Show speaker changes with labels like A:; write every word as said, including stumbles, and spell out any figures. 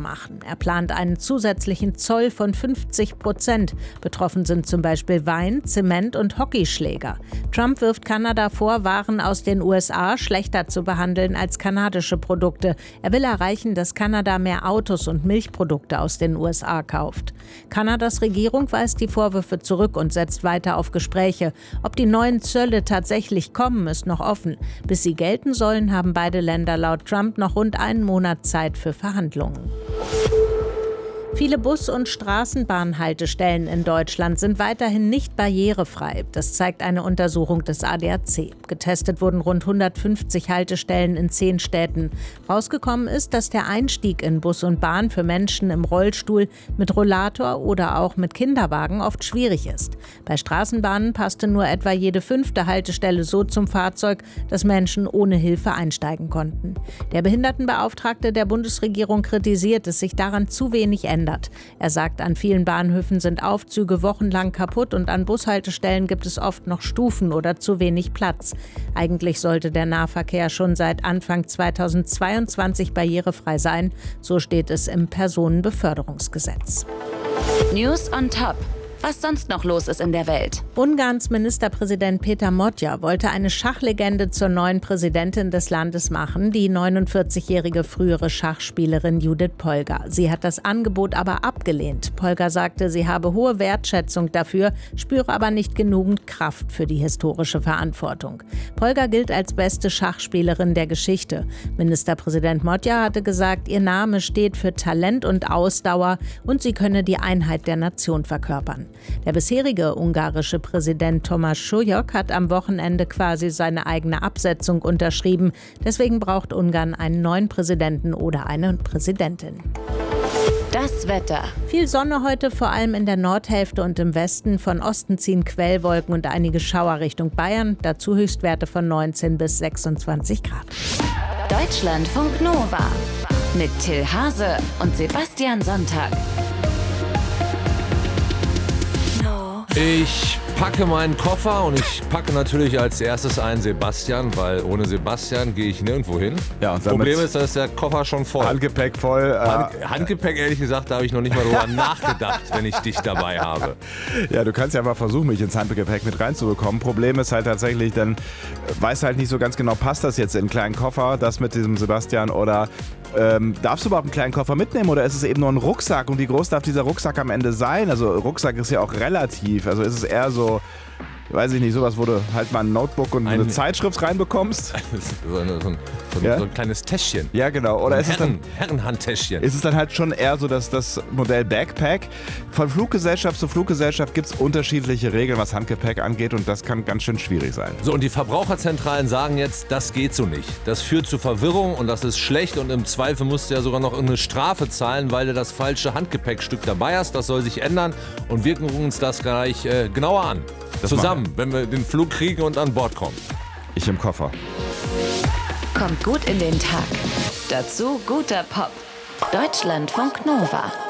A: machen. Er plant einen zusätzlichen Zoll von fünfzig Prozent. Betroffen sind zum Beispiel Wein, Zement und Hockeyschläger. Trump wirft Kanada vor, Waren aus den U S A schlechter zu behandeln als kanadische Produkte. Er will erreichen, dass Kanada mehr Autos und Milchprodukte aus den U S A kauft. Kanadas Regierung weist die Vorwürfe zurück und setzt weiter auf Gespräche. Ob die neuen Zölle tatsächlich kommen, ist noch offen. Bis sie gelten sollen, haben beide Länder laut Trump noch rund einen Monat Zeit für Verhandlungen. Viele Bus- und Straßenbahnhaltestellen in Deutschland sind weiterhin nicht barrierefrei. Das zeigt eine Untersuchung des A D A C. Getestet wurden rund hundertfünfzig Haltestellen in zehn Städten. Rausgekommen ist, dass der Einstieg in Bus und Bahn für Menschen im Rollstuhl, mit Rollator oder auch mit Kinderwagen oft schwierig ist. Bei Straßenbahnen passte nur etwa jede fünfte Haltestelle so zum Fahrzeug, dass Menschen ohne Hilfe einsteigen konnten. Der Behindertenbeauftragte der Bundesregierung kritisiert, dass sich daran zu wenig ändert. Er sagt, an vielen Bahnhöfen sind Aufzüge wochenlang kaputt und an Bushaltestellen gibt es oft noch Stufen oder zu wenig Platz. Eigentlich sollte der Nahverkehr schon seit Anfang zweitausendzweiundzwanzig barrierefrei sein. So steht es im Personenbeförderungsgesetz.
B: News on Top. Was sonst noch los ist in der Welt.
A: Ungarns Ministerpräsident Péter Modja wollte eine Schachlegende zur neuen Präsidentin des Landes machen, die neunundvierzigjährige frühere Schachspielerin Judith Polgar. Sie hat das Angebot aber abgelehnt. Polgar sagte, sie habe hohe Wertschätzung dafür, spüre aber nicht genügend Kraft für die historische Verantwortung. Polgar gilt als beste Schachspielerin der Geschichte. Ministerpräsident Modja hatte gesagt, ihr Name steht für Talent und Ausdauer und sie könne die Einheit der Nation verkörpern. Der bisherige ungarische Präsident Thomas Schulyok hat am Wochenende quasi seine eigene Absetzung unterschrieben. Deswegen braucht Ungarn einen neuen Präsidenten oder eine Präsidentin.
B: Das Wetter.
A: Viel Sonne heute, vor allem in der Nordhälfte und im Westen. Von Osten ziehen Quellwolken und einige Schauer Richtung Bayern. Dazu Höchstwerte von neunzehn bis sechsundzwanzig Grad.
B: Deutschlandfunk Nova mit Till Hase und Sebastian Sonntag.
C: Ich packe meinen Koffer und ich packe natürlich als erstes ein Sebastian, weil ohne Sebastian gehe ich nirgendwo hin.
D: Ja, und
C: Problem ist, da ist der Koffer schon voll.
D: Handgepäck voll.
C: Hand,
D: Äh,
C: Handgepäck, ehrlich gesagt, da habe ich noch nicht mal drüber nachgedacht, wenn ich dich dabei habe.
D: Ja, du kannst ja mal versuchen, mich ins Handgepäck mit reinzubekommen. Problem ist halt tatsächlich, dann weißt halt nicht so ganz genau, passt das jetzt in einen kleinen Koffer, das mit diesem Sebastian, oder ähm, darfst du überhaupt einen kleinen Koffer mitnehmen oder ist es eben nur ein Rucksack und wie groß darf dieser Rucksack am Ende sein? Also Rucksack ist ja auch relativ, also ist es eher so, weiß ich nicht, sowas, wo du halt mal ein Notebook und eine
C: Ein-
D: Zeitschrift reinbekommst.
C: So, eine, so, ein, so, ein,
D: Ja?
C: so ein kleines Täschchen.
D: Ja, genau. Oder
C: Ein
D: ist es dann...
C: Herren, Herrenhandtäschchen.
D: Ist es dann halt schon eher so, dass das Modell Backpack. Von Fluggesellschaft zu Fluggesellschaft gibt es unterschiedliche Regeln, was Handgepäck angeht und das kann ganz schön schwierig sein.
C: So, und die Verbraucherzentralen sagen jetzt, das geht so nicht. Das führt zu Verwirrung und das ist schlecht und im Zweifel musst du ja sogar noch eine Strafe zahlen, weil du das falsche Handgepäckstück dabei hast. Das soll sich ändern und wir gucken uns das gleich äh, genauer an.
D: Das
C: Zusammen, wenn wir den Flug kriegen und an Bord kommen.
D: Ich im Koffer.
B: Kommt gut in den Tag. Dazu guter Pop. Deutschlandfunk Nova.